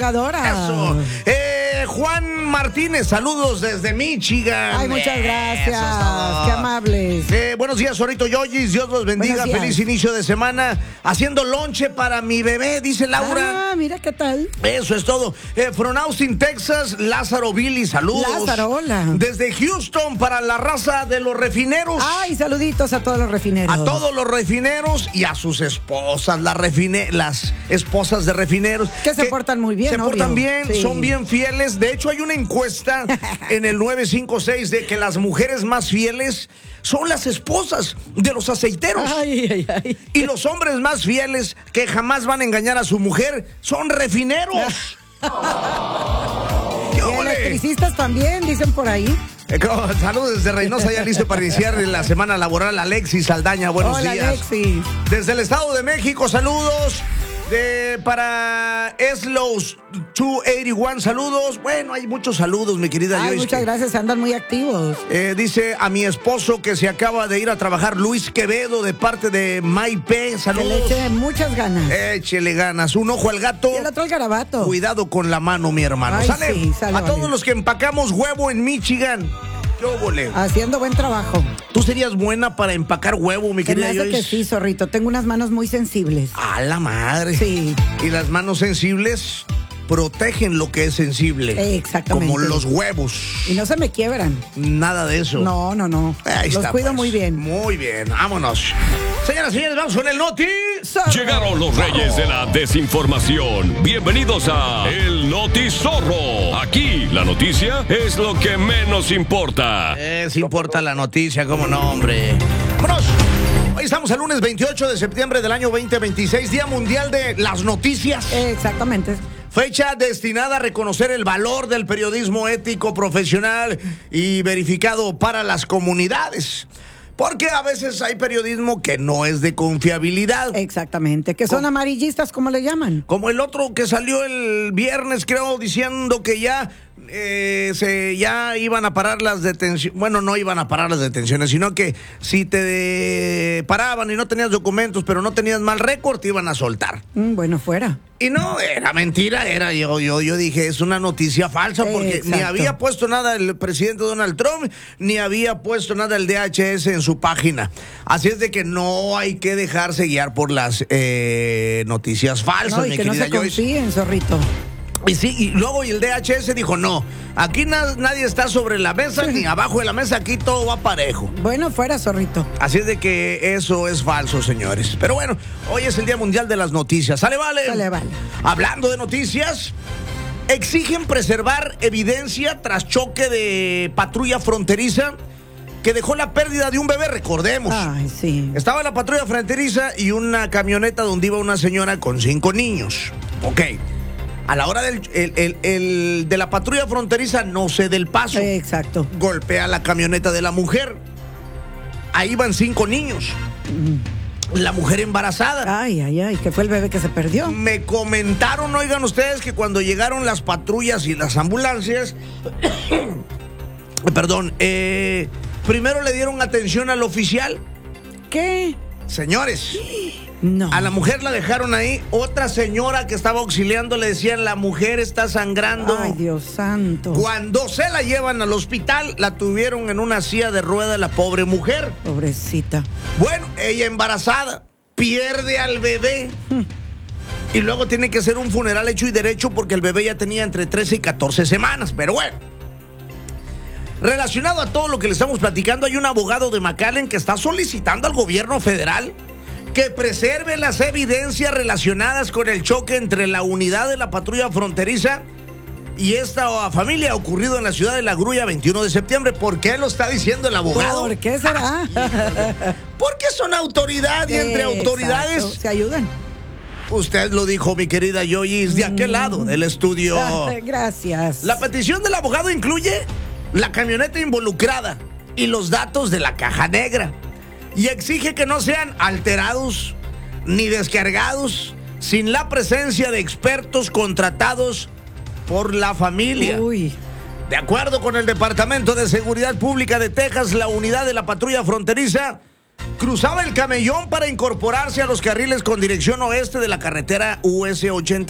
fregadora. Eso. Juan Martínez, saludos desde Michigan. Ay, muchas gracias. Qué amables. Buenos días, Zorrito Yoyis. Dios los bendiga. Feliz inicio de semana. Haciendo lonche para mi bebé, dice Laura. Ah, mira qué tal. Eso es todo. From Austin, Texas, Lázaro Billy, saludos. Lázaro, hola. Desde Houston, para la raza de los refineros. Ay, saluditos a todos los refineros. A todos los refineros y a sus esposas, las esposas de refineros. Que se portan muy bien, Se portan bien, sí. son bien fieles. De hecho, hay una encuesta en el 956 de que las mujeres más fieles son las esposas de los aceiteros. Ay. Y los hombres más fieles que jamás van a engañar a su mujer son refineros. Y electricistas también, dicen por ahí. Saludos desde Reynosa, ya listo para iniciar la semana laboral. Alexis Saldaña, buenos Hola, días. Alexis. Desde el Estado de México, saludos. Para Eslows 281, saludos. Bueno, hay muchos saludos, mi querida Joyce. Muchas gracias, andan muy activos. Dice a mi esposo que se acaba de ir a trabajar, Luis Quevedo, de parte de Maipé, saludos. Que le eche muchas ganas. Échele ganas, un ojo al gato. Y el otro al garabato. Cuidado con la mano, mi hermano. Ay, ¿Sale? sí, sale, a todos vale. los que empacamos huevo en Michigan. ¿Qué óvole? Haciendo buen trabajo. ¿Tú serías buena para empacar huevo, mi Se me querida hace Joyce? que sí, zorrito. Tengo unas manos muy sensibles. A la madre. Sí. Y las manos sensibles protegen lo que es sensible. Exactamente. Como los huevos. Y no se me quiebran. Nada de eso. No. Ahí Los está, cuido pues. muy bien. Muy bien, vámonos. Señoras y señores, vamos con el Noti. Llegaron los reyes de la desinformación. Bienvenidos a El Noti Zorro. Aquí la noticia es lo que menos importa. Sí importa la noticia, cómo no, hombre. ¡Vámonos! Hoy estamos el lunes 28 de septiembre del año 2026, Día Mundial de las Noticias. Exactamente. Fecha destinada a reconocer el valor del periodismo ético, profesional y verificado para las comunidades. Porque a veces hay periodismo que no es de confiabilidad. Exactamente. Que son amarillistas, como le llaman. Como el otro que salió el viernes, creo, diciendo que ya ya iban a parar las detenciones. Bueno, no iban a parar las detenciones, sino que si te paraban y no tenías documentos, pero no tenías mal récord, te iban a soltar. Bueno, fuera. Y no, era mentira, yo dije, es una noticia falsa, porque Exacto. ni había puesto nada el presidente Donald Trump, ni había puesto nada el DHS en su página. Así es de que no hay que dejarse guiar por las noticias falsas, No, y mi que no querida se Joyce. confíen, zorrito. Y sí, y luego el DHS dijo, no, aquí nadie está sobre la mesa, ni abajo de la mesa, aquí todo va parejo. Bueno, fuera, zorrito. Así es de que eso es falso, señores. Pero bueno, hoy es el Día Mundial de las Noticias. ¿Sale, vale? Sale, vale. Hablando de noticias, exigen preservar evidencia tras choque de patrulla fronteriza que dejó la pérdida de un bebé, recordemos. Ay, sí. Estaba la patrulla fronteriza y una camioneta donde iba una señora con 5 niños. Ok. A la hora de la patrulla fronteriza no cede el paso. Exacto. Golpea la camioneta de la mujer. Ahí van 5 niños. La mujer embarazada. Ay, que fue el bebé que se perdió. Me comentaron, oigan ustedes, que cuando llegaron las patrullas y las ambulancias, perdón, primero le dieron atención al oficial. ¿Qué? Señores, No. a la mujer la dejaron ahí. Otra señora que estaba auxiliando le decían, la mujer está sangrando. Ay, Dios santo. Cuando se la llevan al hospital, la tuvieron en una silla de ruedas, la pobre mujer. Pobrecita. Bueno, ella embarazada, pierde al bebé. Y luego tiene que hacer un funeral hecho y derecho porque el bebé ya tenía entre 13 y 14 semanas. Pero bueno, relacionado a todo lo que le estamos platicando, hay un abogado de McAllen que está solicitando al gobierno federal que preserve las evidencias relacionadas con el choque entre la unidad de la patrulla fronteriza y esta familia ocurrido en la ciudad de La Grulla 21 de septiembre. ¿Por qué lo está diciendo el abogado? ¿Por qué será? Porque son autoridad y entre autoridades Exacto, se ayudan. Usted lo dijo, mi querida Joyce, de aquel lado del estudio. Gracias. La petición del abogado incluye la camioneta involucrada y los datos de la caja negra. Y exige que no sean alterados ni descargados sin la presencia de expertos contratados por la familia. Uy. De acuerdo con el Departamento de Seguridad Pública de Texas, la unidad de la patrulla fronteriza cruzaba el camellón para incorporarse a los carriles con dirección oeste de la carretera US 80.